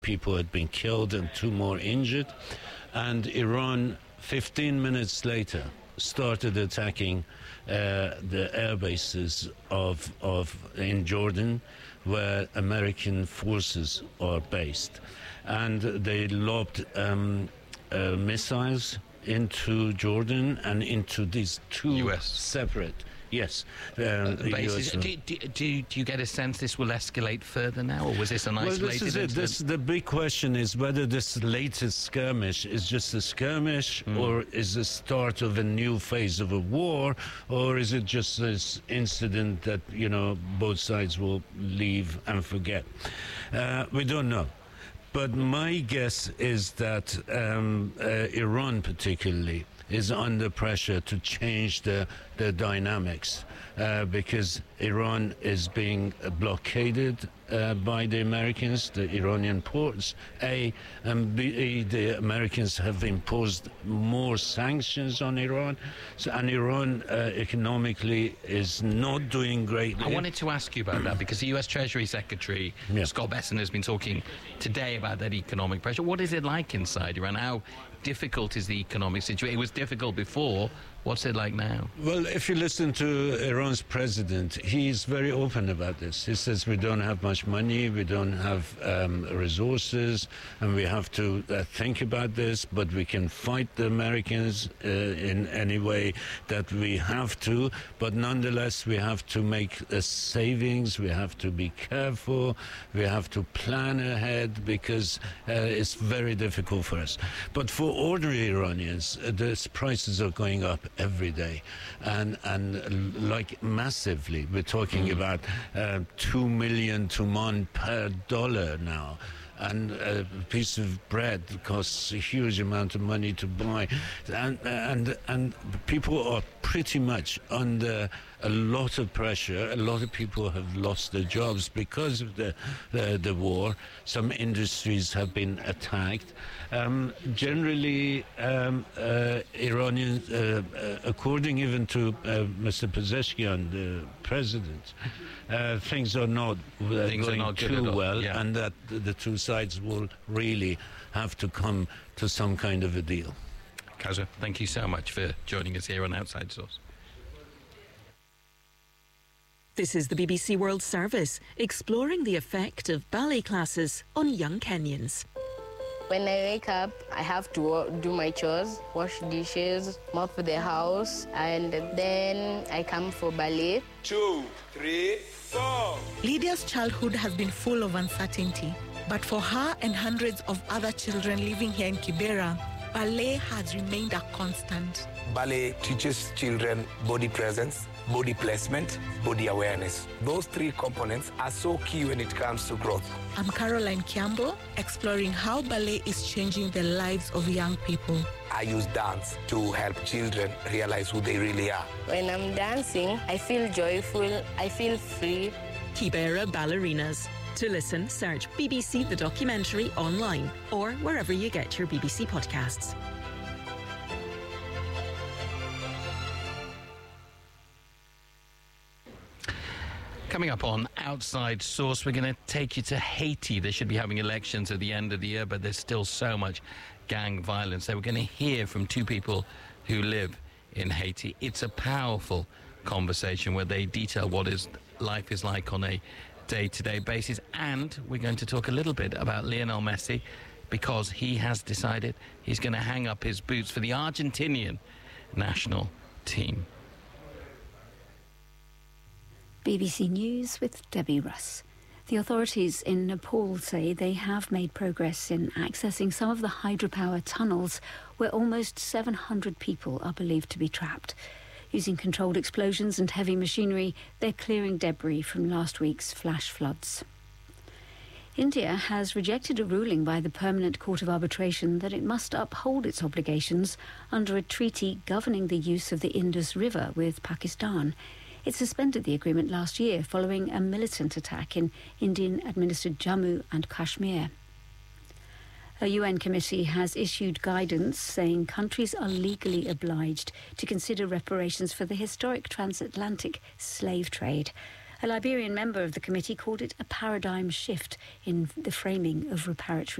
people had been killed and 2 more injured. And Iran, 15 minutes later, started attacking the air bases in Jordan, where American forces are based. And they lobbed missiles into Jordan and into these 2 US. separate... Yes. Bases. Do you get a sense this will escalate further now, or was this an isolated incident? The big question is whether this latest skirmish is just a skirmish, or is the start of a new phase of a war, or is it just this incident that, both sides will leave and forget? We don't know. But my guess is that Iran particularly is under pressure to change the dynamics because Iran is being blockaded by the Americans, the Iranian ports, A, and B, the Americans have imposed more sanctions on Iran, and Iran economically is not doing great. I wanted to ask you about that because the US Treasury Secretary, Scott Bessent, has been talking today about that economic pressure. What is it like inside Iran? How difficult is the economic situation? It was difficult before. What's it like now? Well, if you listen to Iran's president, he's very open about this. He says we don't have much money, we don't have resources, and we have to think about this, but we can fight the Americans in any way that we have to. But nonetheless, we have to make savings, we have to be careful, we have to plan ahead because it's very difficult for us. But for ordinary Iranians, the prices are going up every day, and like massively. We're talking about 2 million tuman per dollar now, and a piece of bread costs a huge amount of money to buy, and people are pretty much under a lot of pressure. A lot of people have lost their jobs because of the war. Some industries have been attacked. Generally, Iranians, according even to Mr. Pezeshkian, the president, things are not going too well, and that the 2 sides will really have to come to some kind of a deal. Kaza, thank you so much for joining us here on Outside Source. This is the BBC World Service, exploring the effect of ballet classes on young Kenyans. When I wake up, I have to do my chores, wash dishes, mop the house, and then I come for ballet. 2, 3, 4. Lydia's childhood has been full of uncertainty, but for her and hundreds of other children living here in Kibera, ballet has remained a constant. Ballet teaches children body presence, body placement, body awareness. Those 3 components are so key when it comes to growth. I'm Caroline Kiambo, exploring how ballet is changing the lives of young people. I use dance to help children realize who they really are. When I'm dancing, I feel joyful, I feel free. Kibera Ballerinas. To listen, search BBC The Documentary online or wherever you get your BBC podcasts. Coming up on Outside Source, we're going to take you to Haiti. They should be having elections at the end of the year, but there's still so much gang violence. So we're going to hear from 2 people who live in Haiti. It's a powerful conversation where they detail what life is like on a day-to-day basis. And we're going to talk a little bit about Lionel Messi, because he has decided he's going to hang up his boots for the Argentinian national team. BBC News with Debbie Russ. The authorities in Nepal say they have made progress in accessing some of the hydropower tunnels where almost 700 people are believed to be trapped. Using controlled explosions and heavy machinery, they're clearing debris from last week's flash floods. India has rejected a ruling by the Permanent Court of Arbitration that it must uphold its obligations under a treaty governing the use of the Indus River with Pakistan. It suspended the agreement last year following a militant attack in Indian-administered Jammu and Kashmir. A UN committee has issued guidance saying countries are legally obliged to consider reparations for the historic transatlantic slave trade. A Liberian member of the committee called it a paradigm shift in the framing of reparatory